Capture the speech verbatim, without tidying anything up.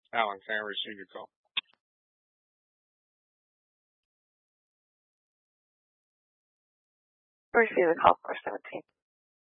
Alan, can I receive your call? Receive the call four seventeen.